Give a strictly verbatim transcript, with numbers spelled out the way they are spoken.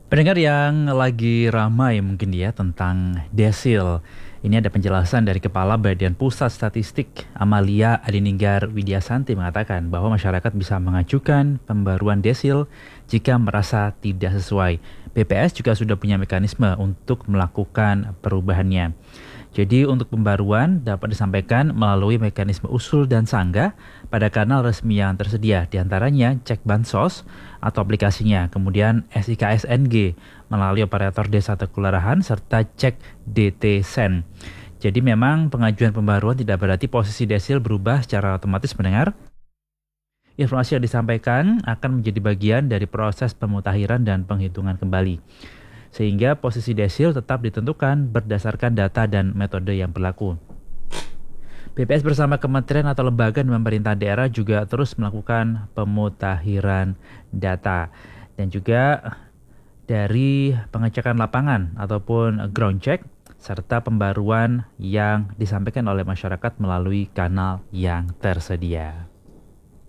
Pendengar yang lagi ramai mungkin ya tentang desil. Ini ada penjelasan dari Kepala Badan Pusat Statistik Amalia Adininggar Widyasanti mengatakan bahwa masyarakat bisa mengajukan pembaruan desil jika merasa tidak sesuai. B P S juga sudah punya mekanisme untuk melakukan perubahannya. Jadi untuk pembaruan dapat disampaikan melalui mekanisme usul dan sanggah pada kanal resmi yang tersedia, diantaranya cek bansos atau aplikasinya, kemudian S I K S N G melalui operator desa atau kelurahan, serta cek D T Sen. Jadi memang pengajuan pembaruan tidak berarti posisi desil berubah secara otomatis mendengar. Informasi yang disampaikan akan menjadi bagian dari proses pemutakhiran dan penghitungan kembali, sehingga posisi desil tetap ditentukan berdasarkan data dan metode yang berlaku. B P S bersama kementerian atau lembaga dan pemerintah daerah juga terus melakukan pemutakhiran data, dan juga dari pengecekan lapangan ataupun ground check serta pembaruan yang disampaikan oleh masyarakat melalui kanal yang tersedia.